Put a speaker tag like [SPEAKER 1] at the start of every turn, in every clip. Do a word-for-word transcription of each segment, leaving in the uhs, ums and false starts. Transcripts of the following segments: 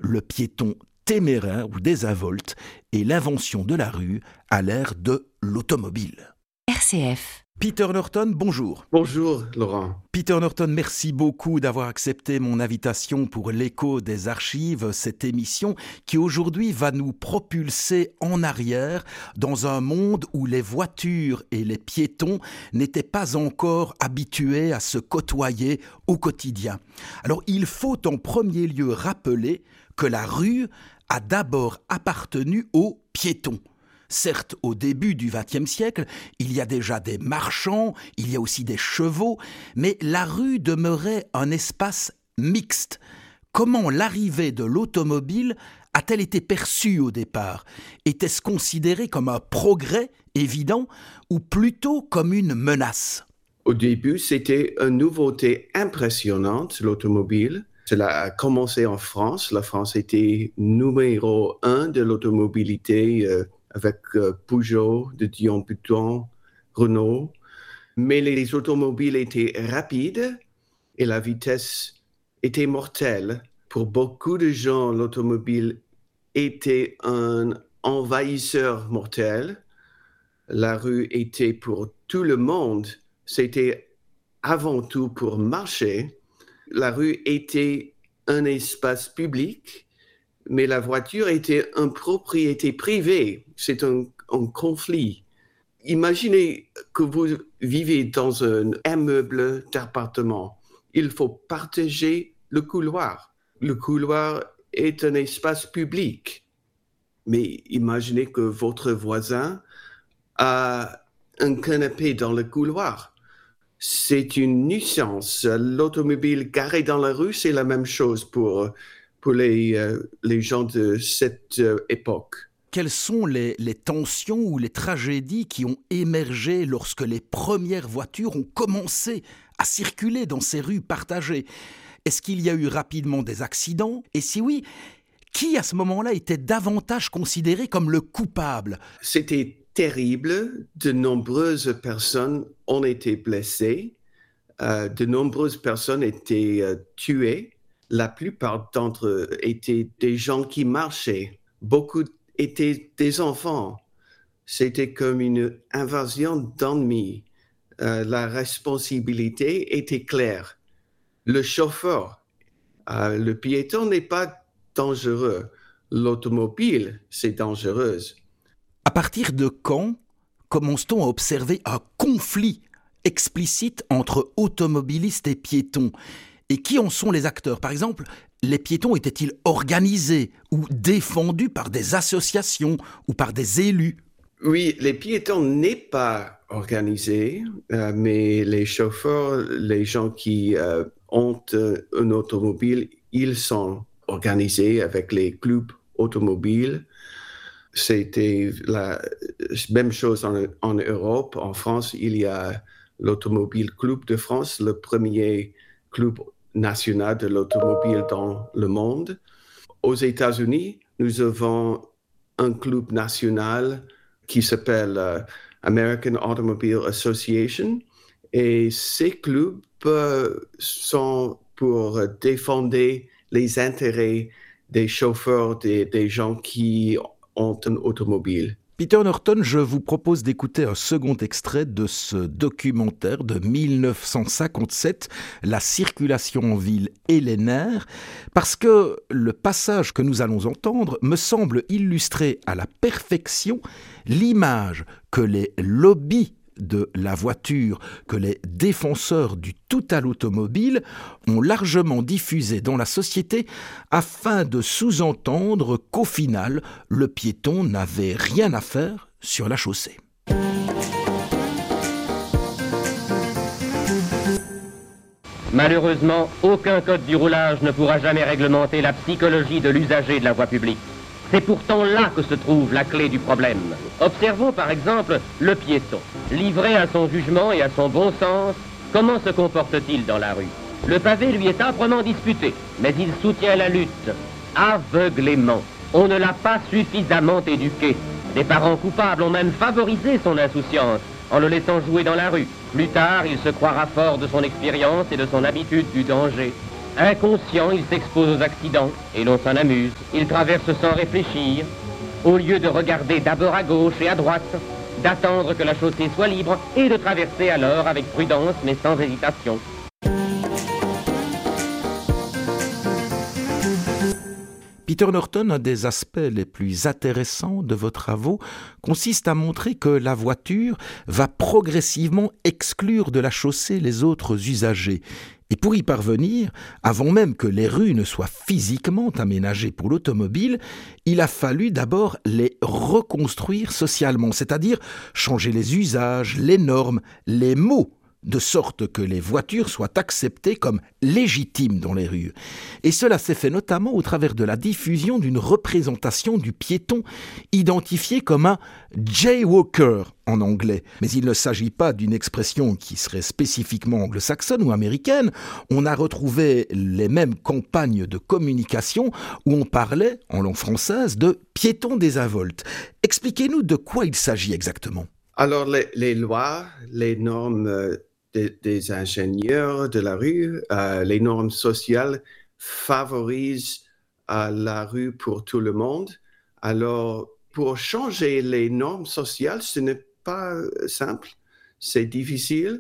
[SPEAKER 1] le piéton téméraire ou désinvolte et l'invention de la rue à l'ère de l'automobile.
[SPEAKER 2] R C F.
[SPEAKER 1] Peter Norton, bonjour.
[SPEAKER 3] Bonjour Laurent.
[SPEAKER 1] Peter Norton, merci beaucoup d'avoir accepté mon invitation pour l'écho des archives, cette émission qui aujourd'hui va nous propulser en arrière dans un monde où les voitures et les piétons n'étaient pas encore habitués à se côtoyer au quotidien. Alors il faut en premier lieu rappeler que la rue a d'abord appartenu aux piétons. Certes, au début du vingtième siècle, il y a déjà des marchands, il y a aussi des chevaux, mais la rue demeurait un espace mixte. Comment l'arrivée de l'automobile a-t-elle été perçue au départ ? Était-ce considéré comme un progrès évident ou plutôt comme une menace ?
[SPEAKER 3] Au début, c'était une nouveauté impressionnante, l'automobile. Cela a commencé en France. La France était numéro un de l'automobilité euh, avec euh, Peugeot, de Dion Bouton, Renault. Mais les automobiles étaient rapides et la vitesse était mortelle. Pour beaucoup de gens, l'automobile était un envahisseur mortel. La rue était pour tout le monde. C'était avant tout pour marcher. La rue était un espace public, mais la voiture était une propriété privée. C'est un, un conflit. Imaginez que vous vivez dans un immeuble d'appartement. Il faut partager le couloir. Le couloir est un espace public. Mais imaginez que votre voisin a un canapé dans le couloir. C'est une nuisance. L'automobile garée dans la rue, c'est la même chose pour, pour les, euh, les gens de cette euh, époque.
[SPEAKER 1] Quelles sont les, les tensions ou les tragédies qui ont émergé lorsque les premières voitures ont commencé à circuler dans ces rues partagées ? Est-ce qu'il y a eu rapidement des accidents ? Et si oui, qui à ce moment-là était davantage considéré comme le coupable ?
[SPEAKER 3] C'était terrible. De nombreuses personnes ont été blessées. Euh, de nombreuses personnes étaient euh, tuées. La plupart d'entre eux étaient des gens qui marchaient. Beaucoup étaient des enfants. C'était comme une invasion d'ennemis. Euh, la responsabilité était claire. Le chauffeur, euh, le piéton n'est pas dangereux. L'automobile, c'est dangereuse.
[SPEAKER 1] À partir de quand commence-t-on à observer un conflit explicite entre automobilistes et piétons ? Et qui en sont les acteurs ? Par exemple, les piétons étaient-ils organisés ou défendus par des associations ou par des élus ?
[SPEAKER 3] Oui, les piétons n'est pas organisés, euh, mais les chauffeurs, les gens qui euh, ont euh, une automobile, ils sont organisés avec les clubs automobiles. C'était la même chose en, en Europe. En France, il y a l'Automobile Club de France, le premier club national de l'automobile dans le monde. Aux États-Unis, nous avons un club national qui s'appelle euh, American Automobile Association. Et ces clubs euh, sont pour défendre les intérêts des chauffeurs, des, des gens qui ont une automobile.
[SPEAKER 1] Peter Norton, je vous propose d'écouter un second extrait de ce documentaire de dix-neuf cent cinquante-sept, La circulation en ville et les nerfs, parce que le passage que nous allons entendre me semble illustrer à la perfection l'image que les lobbies de la voiture, que les défenseurs du tout à l'automobile ont largement diffusé dans la société afin de sous-entendre qu'au final, le piéton n'avait rien à faire sur la chaussée.
[SPEAKER 4] Malheureusement, aucun code du roulage ne pourra jamais réglementer la psychologie de l'usager de la voie publique. C'est pourtant là que se trouve la clé du problème. Observons par exemple le piéton. Livré à son jugement et à son bon sens, comment se comporte-t-il dans la rue ? Le pavé lui est âprement disputé, mais il soutient la lutte, aveuglément. On ne l'a pas suffisamment éduqué. Les parents coupables ont même favorisé son insouciance en le laissant jouer dans la rue. Plus tard, il se croira fort de son expérience et de son habitude du danger. Inconscient, il s'expose aux accidents et l'on s'en amuse. Il traverse sans réfléchir, au lieu de regarder d'abord à gauche et à droite, d'attendre que la chaussée soit libre et de traverser alors avec prudence mais sans hésitation.
[SPEAKER 1] Peter Norton, un des aspects les plus intéressants de vos travaux consiste à montrer que la voiture va progressivement exclure de la chaussée les autres usagers. Et pour y parvenir, avant même que les rues ne soient physiquement aménagées pour l'automobile, il a fallu d'abord les reconstruire socialement, c'est-à-dire changer les usages, les normes, les mots, de sorte que les voitures soient acceptées comme légitimes dans les rues. Et cela s'est fait notamment au travers de la diffusion d'une représentation du piéton identifié comme un jaywalker en anglais. Mais il ne s'agit pas d'une expression qui serait spécifiquement anglo-saxonne ou américaine. On a retrouvé les mêmes campagnes de communication où on parlait, en langue française, de piéton désinvolte. Expliquez-nous de quoi il s'agit exactement.
[SPEAKER 3] Alors, les, les lois, les normes euh, des, des ingénieurs de la rue, euh, les normes sociales favorisent euh, la rue pour tout le monde. Alors, pour changer les normes sociales, ce n'est pas simple, c'est difficile.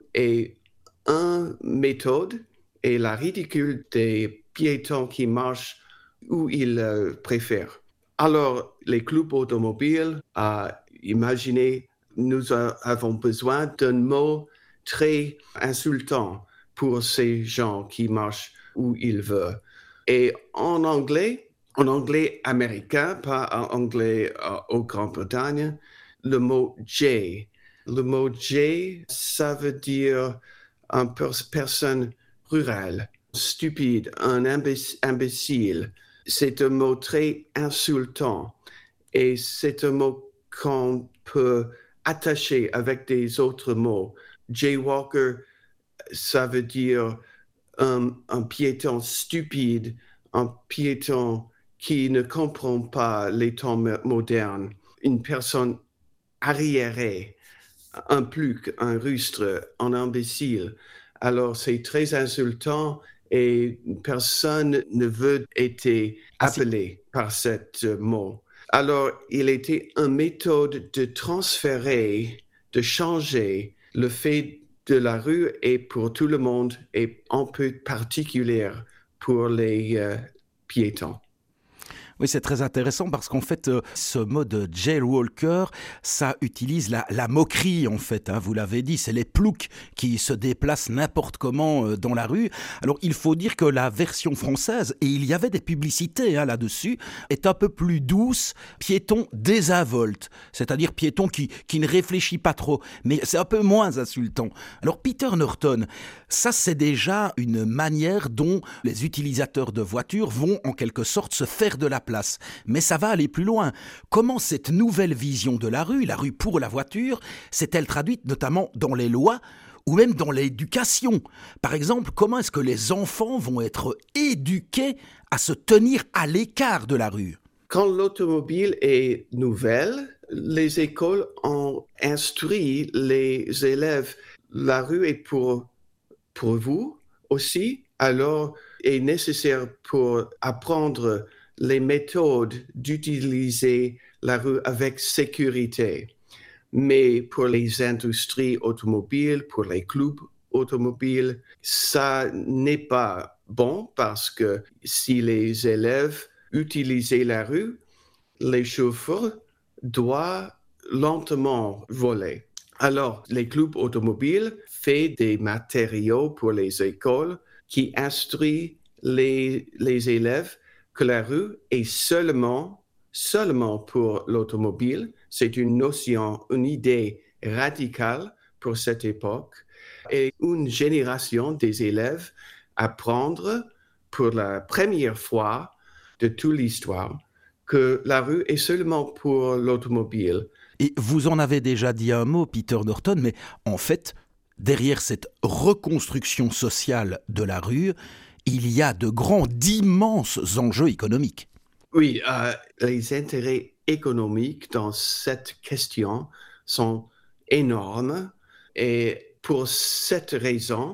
[SPEAKER 3] Et une méthode est la ridicule des piétons qui marchent où ils euh, préfèrent. Alors, les clubs automobiles ont imaginé nous avons besoin d'un mot très insultant pour ces gens qui marchent où ils veulent. Et en anglais, en anglais américain, pas en anglais euh, au Grande-Bretagne, le mot « jay ». Le mot « jay », ça veut dire une pers- personne rurale, stupide, un imbéc- imbécile. C'est un mot très insultant et c'est un mot qu'on peut attaché avec des autres mots. Jaywalker, ça veut dire un, un piéton stupide, un piéton qui ne comprend pas les temps modernes, une personne arriérée, un pluc, un rustre, un imbécile. Alors c'est très insultant et personne ne veut être appelé par ce mot. Alors, il était une méthode de transférer, de changer le fait de la rue et pour tout le monde et un peu particulier pour les euh, piétons.
[SPEAKER 1] Oui, c'est très intéressant parce qu'en fait, euh, ce mode jaywalker, ça utilise la, la moquerie en fait, hein, vous l'avez dit, c'est les ploucs qui se déplacent n'importe comment euh, dans la rue. Alors, il faut dire que la version française, et il y avait des publicités hein, là-dessus, est un peu plus douce, piéton désinvolte, c'est-à-dire piéton qui, qui ne réfléchit pas trop, mais c'est un peu moins insultant. Alors, Peter Norton, ça c'est déjà une manière dont les utilisateurs de voitures vont en quelque sorte se faire de la place. Mais ça va aller plus loin. Comment cette nouvelle vision de la rue, la rue pour la voiture, s'est-elle traduite notamment dans les lois ou même dans l'éducation? Par exemple, comment est-ce que les enfants vont être éduqués à se tenir à l'écart de la rue?
[SPEAKER 3] Quand l'automobile est nouvelle, les écoles ont instruit les élèves. La rue est pour, pour vous aussi, alors est nécessaire pour apprendre les méthodes d'utiliser la rue avec sécurité. Mais pour les industries automobiles, pour les clubs automobiles, ça n'est pas bon parce que si les élèves utilisent la rue, les chauffeurs doivent lentement voler. Alors, les clubs automobiles font des matériaux pour les écoles qui instruisent les, les élèves que la rue est seulement, seulement pour l'automobile. C'est une notion, une idée radicale pour cette époque. Et une génération des élèves apprendre pour la première fois de toute l'histoire que la rue est seulement pour l'automobile.
[SPEAKER 1] Et vous en avez déjà dit un mot, Peter Norton, mais en fait, derrière cette reconstruction sociale de la rue, il y a de grands, d'immenses enjeux économiques.
[SPEAKER 3] Oui, euh, les intérêts économiques dans cette question sont énormes et pour cette raison,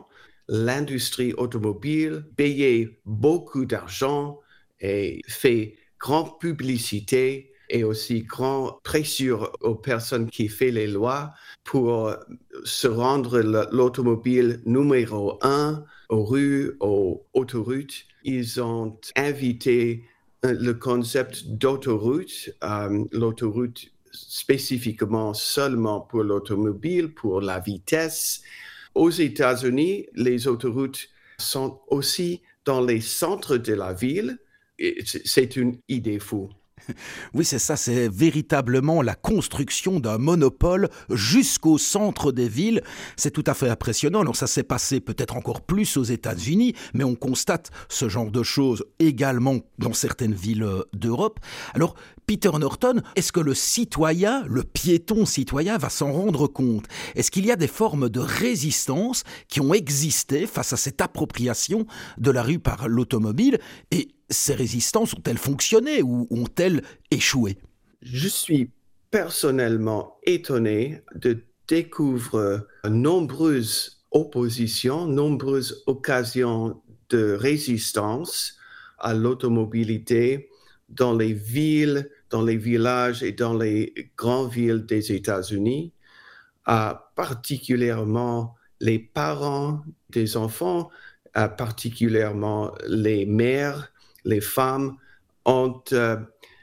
[SPEAKER 3] l'industrie automobile payait beaucoup d'argent et fait grande publicité et aussi grande pression aux personnes qui font les lois pour se rendre l'automobile numéro un aux rues, aux autoroutes. Ils ont invité le concept d'autoroute, euh, l'autoroute spécifiquement seulement pour l'automobile, pour la vitesse. Aux États-Unis, les autoroutes sont aussi dans les centres de la ville. C'est une idée fou.
[SPEAKER 1] Oui, c'est ça, c'est véritablement la construction d'un monopole jusqu'au centre des villes. C'est tout à fait impressionnant. Alors ça s'est passé peut-être encore plus aux États-Unis, mais on constate ce genre de choses également dans certaines villes d'Europe. Alors, Peter Norton, est-ce que le citoyen, le piéton citoyen va s'en rendre compte? Est-ce qu'il y a des formes de résistance qui ont existé face à cette appropriation de la rue par l'automobile? Et ces résistances ont-elles fonctionné ou ont-elles échoué?
[SPEAKER 3] Je suis personnellement étonné de découvrir nombreuses oppositions, nombreuses occasions de résistance à l'automobilité dans les villes, dans les villages et dans les grandes villes des États-Unis, euh, particulièrement les parents des enfants, euh, particulièrement les mères, les femmes ont euh,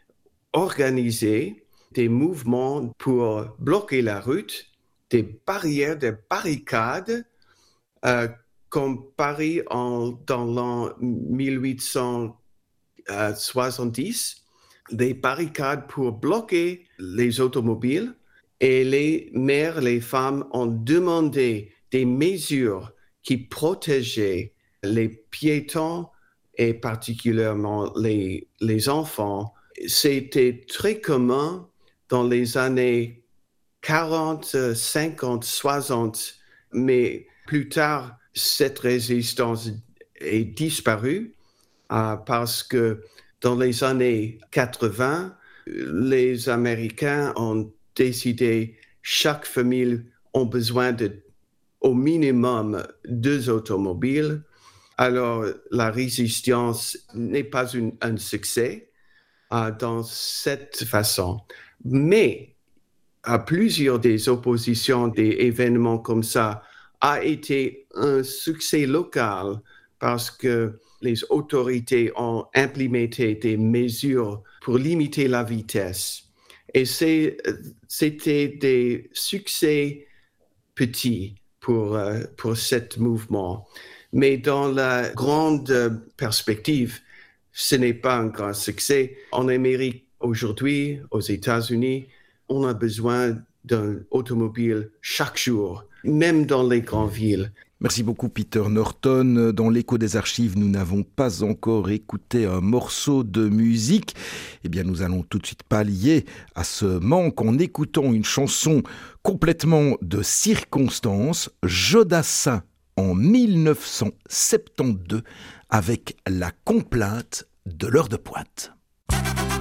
[SPEAKER 3] organisé des mouvements pour bloquer la route, des barrières, des barricades, euh, comme Paris en, dans l'an mille huit cent soixante-dix, des barricades pour bloquer les automobiles, et les mères, les femmes ont demandé des mesures qui protégeaient les piétons et particulièrement les, les enfants. C'était très commun dans les années quarante, cinquante, soixante, mais plus tard, cette résistance est disparue euh, parce que dans les années quatre-vingts, les Américains ont décidé que chaque famille a besoin de, au minimum, deux automobiles. Alors, la résistance n'est pas une, un succès euh, dans cette façon. Mais à plusieurs des oppositions, des événements comme ça, a été un succès local parce que les autorités ont implémenté des mesures pour limiter la vitesse. Et c'est, c'était des succès petits pour, euh, pour ce mouvement. Mais dans la grande perspective, ce n'est pas un grand succès. En Amérique, aujourd'hui, aux États-Unis, on a besoin d'un automobile chaque jour, même dans les grandes villes.
[SPEAKER 1] Merci beaucoup Peter Norton. Dans l'écho des archives, nous n'avons pas encore écouté un morceau de musique. Eh bien, nous allons tout de suite pallier à ce manque en écoutant une chanson complètement de circonstance, Jodassin en mille neuf cent soixante-douze, avec la complainte de l'heure de pointe.